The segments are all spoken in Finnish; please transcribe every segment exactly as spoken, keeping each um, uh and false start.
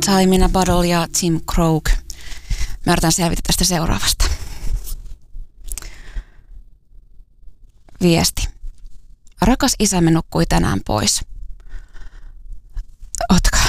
Time in a Bottle ja Tim Krog. Mä yritän selvitä tästä seuraavasta. Viesti. Rakas isämme nukkui tänään pois. Ootkaa.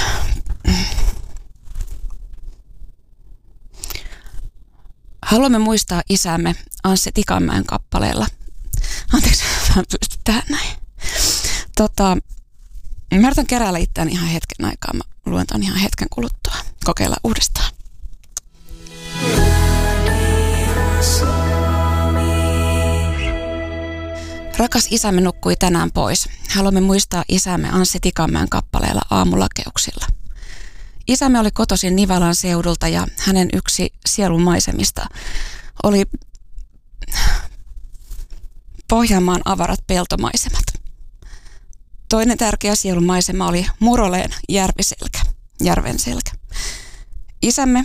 Haluamme muistaa isämme Anssi Tikanmäen kappaleella. Anteeksi, mä pystyn tähän näin. Tota, mä yritän keräällä itseäni ihan hetken aikaa. Mä luen ton ihan hetken kuluttua. Kokeillaan uudestaan. Rakas isämme nukkui tänään pois. Haluamme muistaa isämme Anssi Tikanmäen kappaleella Aamulakeuksilla. Isämme oli kotoisin Nivalan seudulta ja hänen yksi sielunmaisemista oli Pohjanmaan avarat peltomaisemat. Toinen tärkeä sielunmaisema oli Muroleen järviselkä, järvenselkä. Isämme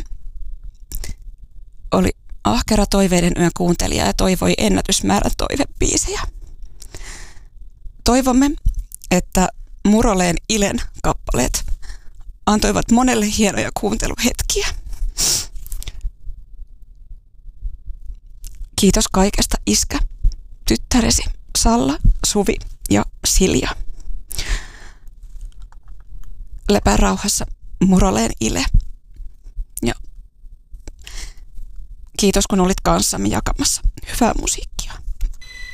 oli ahkera toiveiden yön kuuntelija ja toivoi ennätysmäärän toivebiisejä. Toivomme, että Muroleen Ilen kappaleet antoivat monelle hienoja kuunteluhetkiä. Kiitos kaikesta, iskä, tyttäresi Salla, Suvi ja Silja. Lepää rauhassa, Muroleen Ile. Ja kiitos, kun olit kanssamme jakamassa hyvää musiikkia.